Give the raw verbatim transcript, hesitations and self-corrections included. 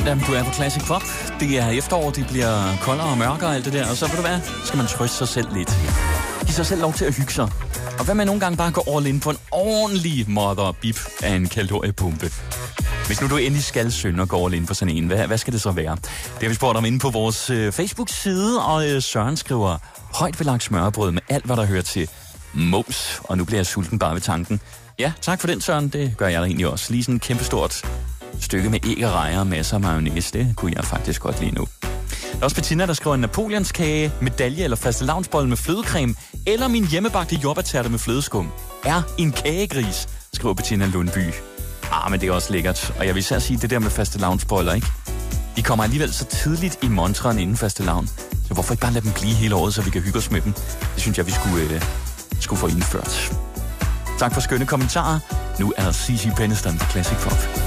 søndag, du er på Classic Pop. Det er efterår, det bliver koldere og mørkere og alt det der. Og så, ved du hvad, skal man trøste sig selv lidt. Giv sig selv lov til at hygge sig. Og hvad med nogle gange bare gå all in på en ordentlig mother bip af en kaloriepumpe? Hvis nu du endelig skal synde og gå all in på sådan en, hvad, hvad skal det så være? Det har vi spurgt om inde på vores øh, Facebook-side, og øh, Søren skriver højt belagt smørbrød med alt, hvad der hører til mums. Og nu bliver jeg sulten bare ved tanken. Ja, tak for den, Søren. Det gør jeg da egentlig også. Lige sådan et kæmpestort stykke med æg og rejer og masser af mayonnaise. Det kunne jeg faktisk godt lide nu. Der er også Bettina, der skriver en napoleonskage, medalje eller fastelavnsbolle med flødecreme, eller min hjemmebagte jordbærterter med flødeskum. Er en kagegris, skriver Bettina Lundby. Ah, men det er også lækkert. Og jeg vil især sige det der med fastelavnsboller, ikke? De kommer alligevel så tidligt i montren inden fastelavn. Så hvorfor ikke bare lade dem blive hele året, så vi kan hygge os med dem? Det synes jeg, vi skulle, øh, skulle få indført. Tak for skønne kommentarer. Nu er C C Peniston på Classic Pop.